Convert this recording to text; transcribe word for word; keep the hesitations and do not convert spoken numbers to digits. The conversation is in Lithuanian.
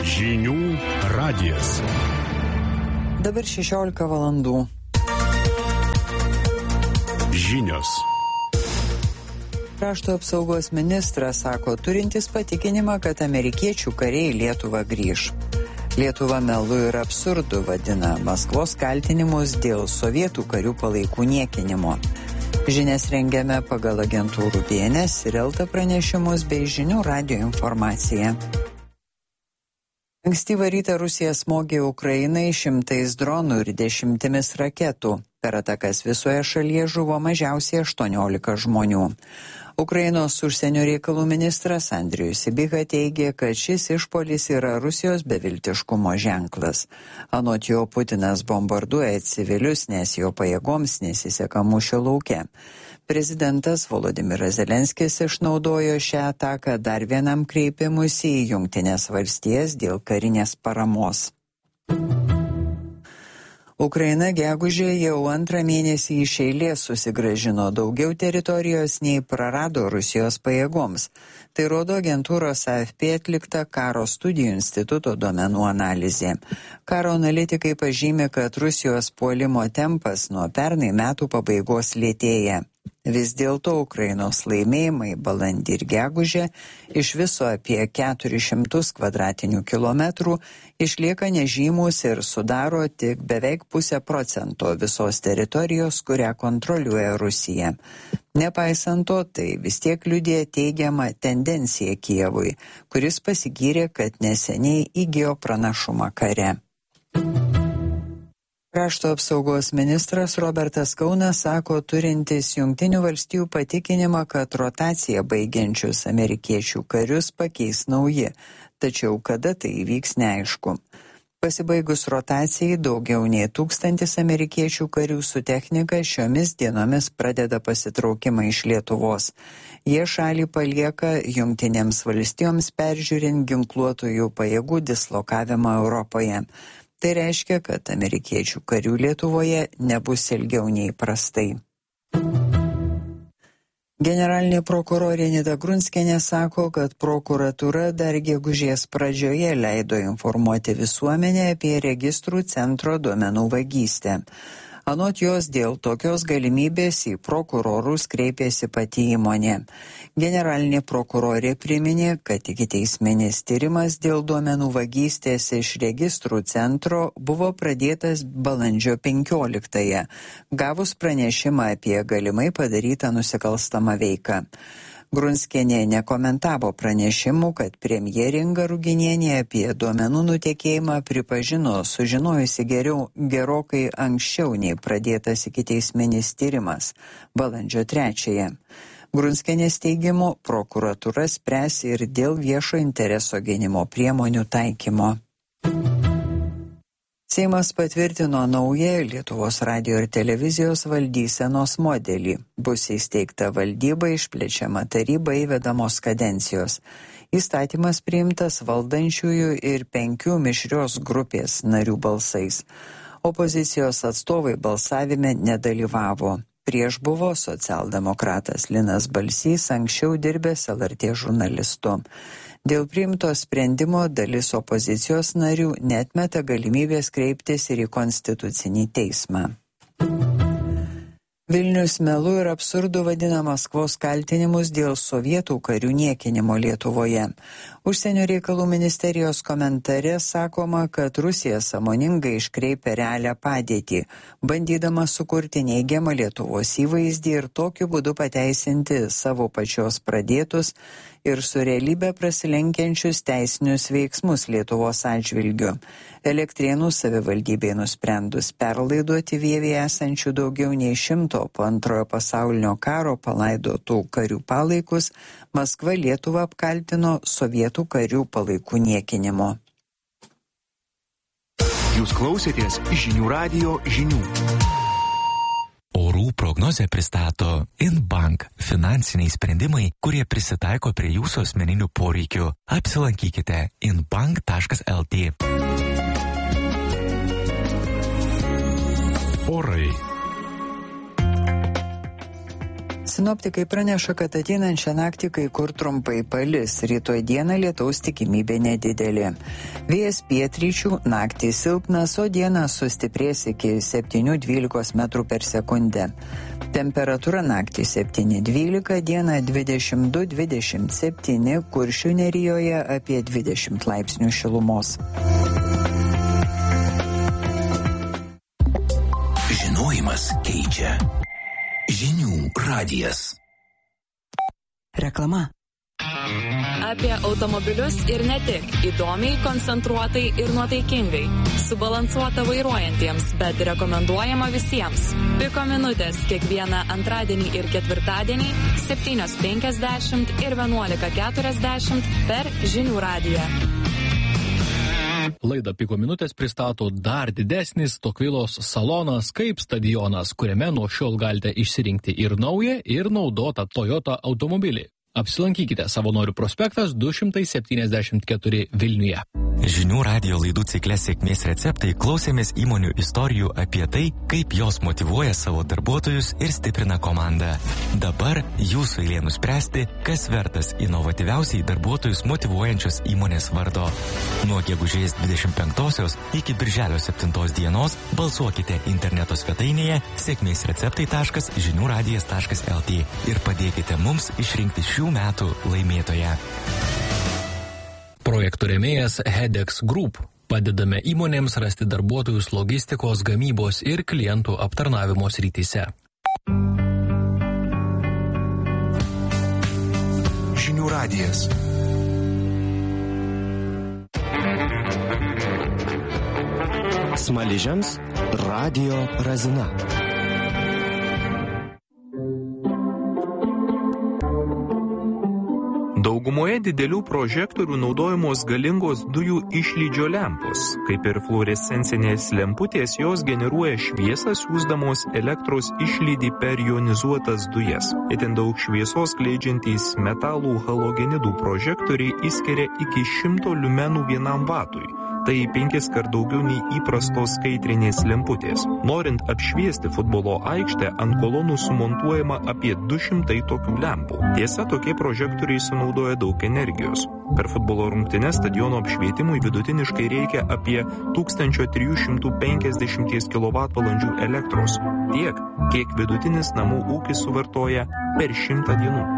Žinių radijas. Dabar šešiolika valandų. Žinios. Krašto apsaugos ministras sako, turintis patikinimą, kad amerikiečių kariai į Lietuvą grįž. Lietuva melu ir absurdu vadina Maskvos kaltinimus dėl sovietų karių palaikų niekinimo. Žinias rengiame pagal agentūrų B N S ir Elta pranešimus bei Žinių radijo informaciją. Ankstyvą rytą Rusija smogė Ukrainai šimtais dronų ir dešimtimis raketų. Per atakas visoje šalyje žuvo mažiausiai aštuoniolika žmonių. Ukrainos užsienio reikalų ministras Andrijus Sybiha teigė, kad šis išpuolis yra Rusijos beviltiškumo ženklas. Anot jo, Putinas bombarduoja civilius, nes jo pajėgoms nesiseka mūšio lauke. Prezidentas Volodimiras Zelenskis išnaudojo šią ataką dar vienam kreipimusi į Jungtines valstijas dėl karinės paramos. Ukraina gegužę jau antrą mėnesį iš eilės susigrąžino daugiau teritorijos nei prarado Rusijos pajėgoms. Tai rodo agentūros A F P atlikta Karo studijų instituto duomenų analizė. Karo analitikai pažymi, kad Rusijos puolimo tempas nuo pernai metų pabaigos lėtėja. Vis dėlto Ukrainos laimėjimai balandį ir gegužę iš viso apie keturis šimtus kvadratinių kilometrų išlieka nežymus ir sudaro tik beveik pusę procento visos teritorijos, kurią kontroliuoja Rusija. Nepaisant to, tai vis tiek liudija teigiamą tendenciją Kijevui, kuris pasigyrė, kad neseniai įgijo pranašumą kare. Krašto apsaugos ministras Robertas Kaunas sako, turintis Jungtinių valstijų patikinimą, kad rotaciją baigiančius amerikiečių karius pakeis nauji, tačiau kada tai įvyks neaišku. Pasibaigus rotacijai daugiau nei tūkstantis amerikiečių karių su technika šiomis dienomis pradeda pasitraukimą iš Lietuvos. Jie šalį palieka Jungtinėms valstijoms peržiūrint ginkluotųjų pajėgų dislokavimą Europoje. Tai reiškia, kad amerikiečių karių Lietuvoje nebus ilgiau nei prastai. Generalinė prokurorė Nida Grunskienė sako, kad prokuratūra dar gegužės pradžioje leido informuoti visuomenę apie registrų centro duomenų vagystę. Anot jos, dėl tokios galimybės į prokurorus kreipėsi pati įmonė. Generalinė prokurorė priminė, kad ikiteisminis tyrimas dėl duomenų vagystės iš registrų centro buvo pradėtas balandžio penkioliktąją, gavus pranešimą apie galimai padarytą nusikalstamą veiką. Grunskienė nekomentavo pranešimų, kad premjerė Inga Ruginienė apie duomenų nutekėjimą pripažino sužinojusi geriau gerokai anksčiau nei pradėtas ikiteisminis tyrimas, balandžio trečiąją. Grunskienės teigimu, prokuratūra spręs ir dėl viešo intereso gynimo priemonių taikymo. Seimas patvirtino naują Lietuvos radijo ir televizijos valdysenos modelį. Bus įsteigta valdyba, išplečiama taryba, įvedamos kadencijos. Įstatymas priimtas valdančiųjų ir penkių mišrios grupės narių balsais. Opozicijos atstovai balsavime nedalyvavo. Prieš buvo socialdemokratas Linas Balsys, anksčiau dirbęs L R T žurnalistu. Dėl priimto sprendimo dalis opozicijos narių neatmeta galimybės kreiptis ir į Konstitucinį teismą. Vilnius melu ir absurdu vadina Maskvos kaltinimus dėl sovietų karių niekinimo Lietuvoje. Užsienio reikalų ministerijos komentare sakoma, kad Rusija sąmoningai iškreipia realią padėtį, bandydama sukurti neigiamą Lietuvos įvaizdį ir tokiu būdu pateisinti savo pačios pradėtus ir su realybė prasilenkiančius teisinius veiksmus Lietuvos atžvilgiu. Elektrėnų savivaldybei nusprendus perlaiduoti Vievėje esančių daugiau nei šimto po antrojo pasaulinio karo palaidotų karių palaikus, Maskva Lietuvą apkaltino sovietų karių palaikų niekinimu. Jūs klausėtės Žinių radijo žinių. Orų prognozę pristato Inbank – finansiniai sprendimai, kurie prisitaiko prie jūsų asmeninių poreikių. Apsilankykite inbank taškas el tė. Orai. Sinoptikai praneša, kad ateinančią naktį kai kur trumpai palis, rytoj dieną lietaus tikimybė nedidelė. Vėjas pietryčių, naktį silpnas, o dieną sustiprės iki septynių dvylikos metrų per sekundę. Temperatūra naktį septyni dvylika, dieną dvidešimt du dvidešimt septyni, Kuršių nerijoje apie dvidešimt laipsnių šilumos. Žinojimas keičia. Žinių radijas. Reklama. Apie automobilius ir ne tik. Įdomiai, koncentruotai ir nuotaikingai. Subalansuota vairuojantiems, bet rekomenduojama visiems. Piko minutės kiekvieną antradienį ir ketvirtadienį septynios penkiasdešimt ir vienuolika keturiasdešimt per Žinių radiją. Laidą Piko minutės pristato dar didesnis Tokvilos salonas kaip stadionas, kuriame nuo šiol galite išsirinkti ir naują, ir naudotą Toyota automobilį. Apsilankykite Savanorių prospektas du šimtai septyniasdešimt keturi Vilniuje. Žinių radijo laidų cikle Sėkmės receptai klausėmės įmonių istorijų apie tai, kaip jos motyvuoja savo darbuotojus ir stiprina komandą. Dabar jūsų eilė nuspręsti, kas vertas inovatyviausiai darbuotojus motyvuojančios įmonės vardo. Nuo gegužės dvidešimt penktosios iki birželio septintos dienos balsuokite interneto svetainėje sėkmės receptai taškas žinių radijas taškas lt ir padėkite mums išrinkti šių metų laimėtoją. Projektų rėmėjas Hedex Group. Padedame įmonėms rasti darbuotojus logistikos, gamybos ir klientų aptarnavimo srityse. Žinių radijas. Smaližiams Radio Razina. Daugumoje didelių prožektorių naudojamos galingos dujų išlydžio lempos. Kaip ir fluorescencinės lemputės, jos generuoja šviesą, siųsdamos elektros išlydį per jonizuotas dujas. Itin daug šviesos skleidžiantys metalų halogenidų prožektoriai išskiria iki šimto liumenų vienam vatui. Tai penkis kart daugiau nei įprastos skaitrinės lemputės. Norint apšviesti futbolo aikštę, ant kolonų sumontuojama apie du šimtai tokių lempų. Tiesa, tokie prožektoriai sunaudoja daug energijos. Per futbolo rungtynes stadiono apšvietimui vidutiniškai reikia apie tūkstantis trys šimtai penkiasdešimt kilovatvalandžių elektros. Tiek, kiek vidutinis namų ūkis suvartoja per šimtą dienų.